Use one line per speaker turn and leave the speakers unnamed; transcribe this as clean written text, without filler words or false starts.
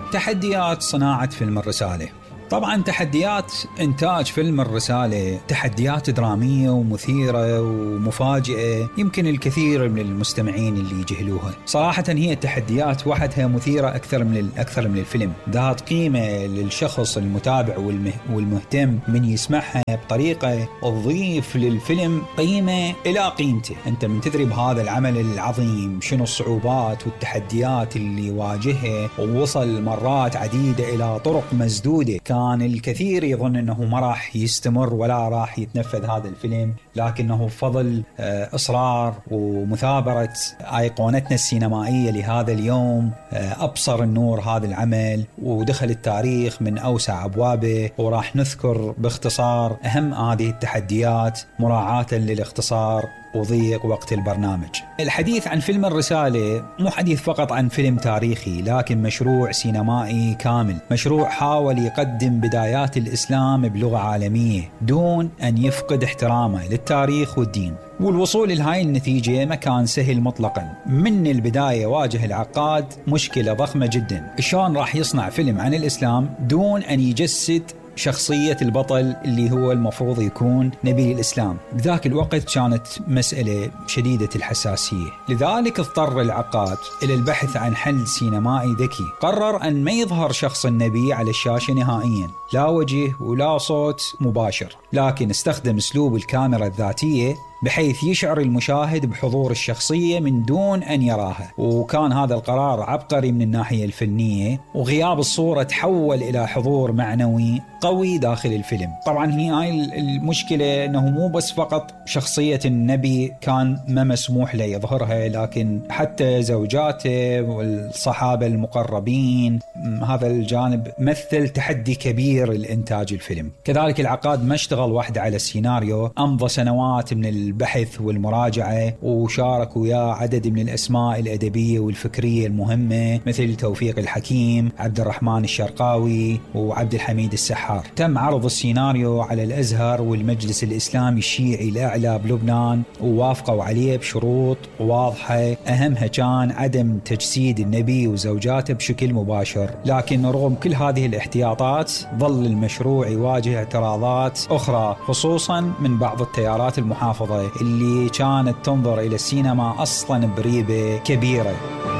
تحديات صناعة فيلم الرسالة. طبعا تحديات إنتاج فيلم الرسالة تحديات درامية ومثيرة ومفاجئة، يمكن الكثير من المستمعين اللي يجهلوها. صراحة هي التحديات وحدها مثيرة أكثر من الفيلم، ذات قيمة للشخص المتابع والمهتم من يسمعها بطريقة تضيف للفيلم قيمة إلى قيمته. أنت من تدري بهذا العمل العظيم شنو الصعوبات والتحديات اللي واجهها، ووصل مرات عديدة إلى طرق مسدودة. كان الكثير يظن أنه ما راح يستمر ولا راح يتنفذ هذا الفيلم، لكنه بفضل إصرار ومثابرة أيقونتنا السينمائية لهذا اليوم أبصر النور هذا العمل ودخل التاريخ من أوسع أبوابه. وراح نذكر باختصار أهم هذه التحديات مراعاة للاختصار وضيق وقت البرنامج. الحديث عن فيلم الرسالة مو حديث فقط عن فيلم تاريخي، لكن مشروع سينمائي كامل، مشروع حاول يقدم بدايات الإسلام بلغة عالمية دون أن يفقد احترامه للتاريخ والدين. والوصول لهاي النتيجة ما كان سهل مطلقا. من البداية واجه العقاد مشكلة ضخمة جدا، شلون راح يصنع فيلم عن الإسلام دون أن يجسد شخصية البطل اللي هو المفروض يكون نبي الإسلام. بذاك الوقت كانت مسألة شديدة الحساسية، لذلك اضطر العقاد إلى البحث عن حل سينمائي ذكي. قرر أن ما يظهر شخص النبي على الشاشة نهائيا، لا وجه ولا صوت مباشر، لكن استخدم أسلوب الكاميرا الذاتية بحيث يشعر المشاهد بحضور الشخصية من دون أن يراها. وكان هذا القرار عبقري من الناحية الفنية، وغياب الصورة تحول إلى حضور معنوي قوي داخل الفيلم. طبعا هاي المشكلة أنه مو بس فقط شخصية النبي كان ما مسموح له يظهرها، لكن حتى زوجاته والصحابة المقربين. هذا الجانب مثل تحدي كبير لإنتاج الفيلم. كذلك العقاد ما اشتغل وحده على السيناريو، أمضى سنوات من البحث والمراجعة، وشارك وياه عدد من الأسماء الأدبية والفكرية المهمة مثل توفيق الحكيم، عبد الرحمن الشرقاوي، وعبد الحميد السحار. تم عرض السيناريو على الأزهر والمجلس الإسلامي الشيعي الأعلى بلبنان، ووافقوا عليه بشروط واضحة، أهمها كان عدم تجسيد النبي وزوجاته بشكل مباشر. لكن رغم كل هذه الاحتياطات ظل المشروع يواجه اعتراضات أخرى، خصوصا من بعض التيارات المحافظة اللي كانت تنظر إلى السينما أصلا بريبة كبيرة.